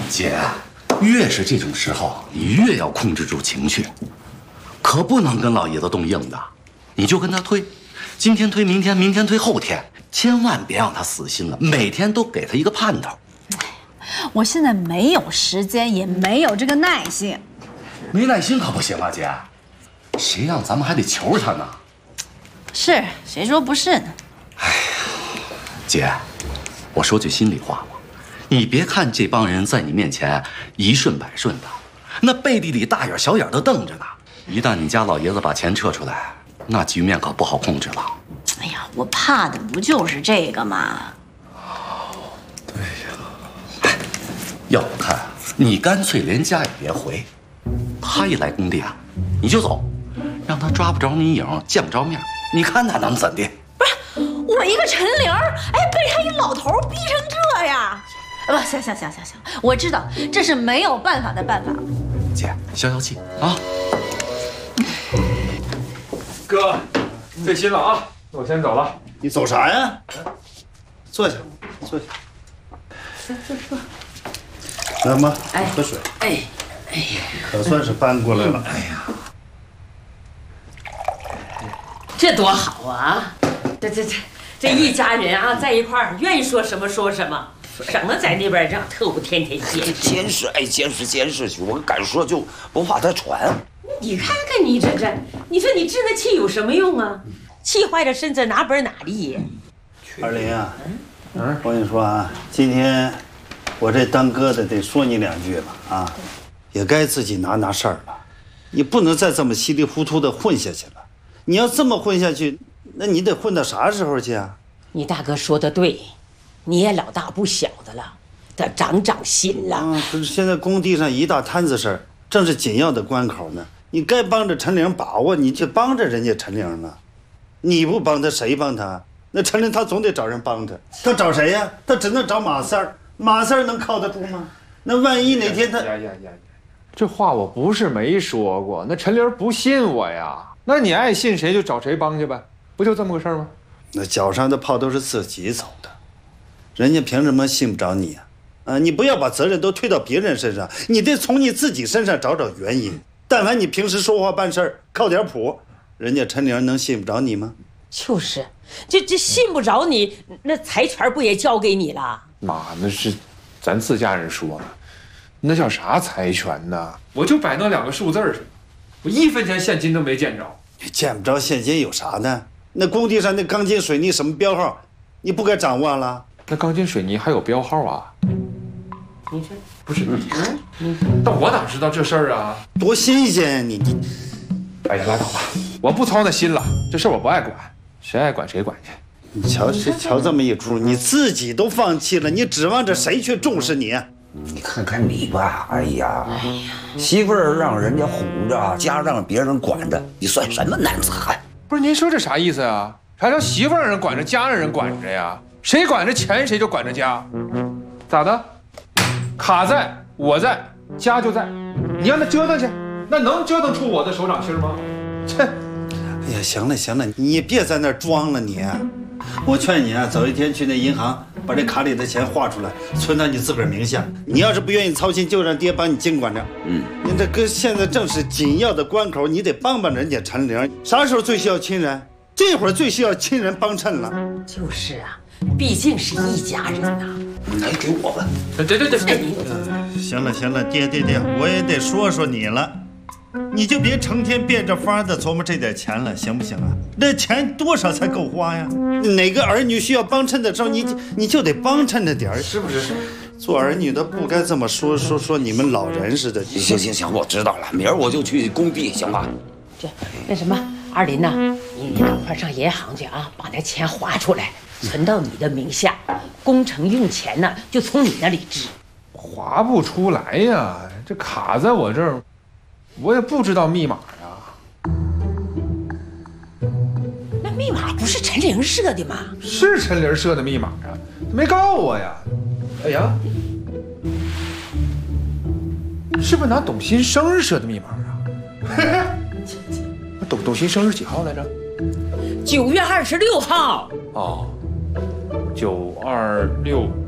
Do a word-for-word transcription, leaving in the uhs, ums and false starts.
姐，越是这种时候，你越要控制住情绪，可不能跟老爷子动硬的。你就跟他推，今天推明天，明天推后天，千万别让他死心了，每天都给他一个盼头。 我现在没有时间，也没有这个耐性。 没耐心可不行啊，姐，谁让咱们还得求他呢？ 是，谁说不是呢？ 哎呀，姐，我说句心里话吧，你别看这帮人在你面前一顺百顺的，那背地里大眼小眼的瞪着呢。一旦你家老爷子把钱撤出来，那局面可不好控制了。 哎呀，我怕的不就是这个吗？ 对呀，哎，要我看，你干脆连家也别回。他一来工地啊，你就走，让他抓不着你影，见不着面，你看他能怎的？ 不是，我一个陈玲，哎，被他一老头逼成这样。不，行行行行行，我知道这是没有办法的办法。 姐，消消气啊。 哥，费心了啊，我先走了。 你走啥呀？坐下，坐下。来妈，喝水。 哎，哎呀， 可算是搬过来了。哎呀， 这多好啊！这这这这一家人啊，在一块儿，愿意说什么说什么，省得在那边让特务天天监视。 监视，哎，监视监视去，我敢说就不怕他传。 你看看你这这，你说你治那气有什么用啊？气坏了身子哪本哪利？ 二林啊，嗯，我跟你说啊，今天我这当哥的得说你两句了啊，也该自己拿拿事儿了。你不能再这么稀里糊涂的混下去了。你要这么混下去，那你得混到啥时候去啊？ 你大哥说的对，你也老大不小的了，得长长心了。 啊，可是现在工地上一大摊子事儿，正是紧要的关口呢。你该帮着陈玲把握，你就帮着人家陈玲了。你不帮他，谁帮他？那陈玲他总得找人帮他，他找谁呀？他只能找马四儿。马四儿能靠得住吗？那万一哪天他…… 呀呀呀呀！这话我不是没说过，那陈玲不信我呀。那你爱信谁就找谁帮去呗，不就这么个事儿吗？ 那脚上的泡都是自己走的，人家凭什么信不着你啊？啊，你不要把责任都推到别人身上，你得从你自己身上找找原因。但凡你平时说话办事儿靠点谱，人家陈玲能信不着你吗？ 就是，这这信不着你，那财权不也交给你了？ 妈，那是咱自家人说呢，那叫啥财权呢？我就摆那两个数字儿，我一分钱现金都没见着。 你见不着现金有啥呢？那工地上那钢筋水泥什么标号，你不该掌握了？ 那钢筋水泥还有标号啊？ 你说不是你，但我哪知道这事儿啊？ 多新鲜你你！ 哎呀，拉倒吧，我不操那心了，这事儿我不爱管，谁爱管谁管去。 你瞧这瞧这么一出，你自己都放弃了，你指望着谁去重视你？ 你看看你吧，哎呀，媳妇儿让人家哄着，家让别人管着，你算什么男子汉？ 不是您说这啥意思啊？啥叫媳妇让人管着，家让人管着呀？谁管着钱，谁就管着家，咋的？卡在我在，家就在，你让他折腾去，那能折腾出我的手掌心吗？切！ 哎呀，行了行了，你别在那儿装了你。我劝你啊，走一天去那银行，把这卡里的钱划出来，存到你自个儿名下。你要是不愿意操心，就让爹帮你经管着。嗯，你这哥现在正是紧要的关口，你得帮帮人家陈玲。啥时候最需要亲人？这会儿最需要亲人帮衬了。 就是啊，毕竟是一家人呐。 来给我吧。 对对对对， 行了行了，爹爹爹，我也得说说你了。你就别成天变着法的琢磨这点钱了，行不行啊？这钱多少才够花呀？哪个儿女需要帮衬的时候，你你就得帮衬着点儿，是不是？做儿女的不该这么说说说你们老人似的。 行行行，我知道了，明儿我就去工地，行吧？ 这那什么，二林呐，你你赶快上银行去啊，把那钱划出来，存到你的名下，工程用钱呢就从你那里支。 划不出来呀，这卡在我这儿。我也不知道密码呀， 那密码不是陈玲设的吗？ 是陈玲设的密码啊，没告我呀。哎呀，是不是拿董新生设的密码啊？董董新生日几号来着？ 九月二十六号。 哦，九二六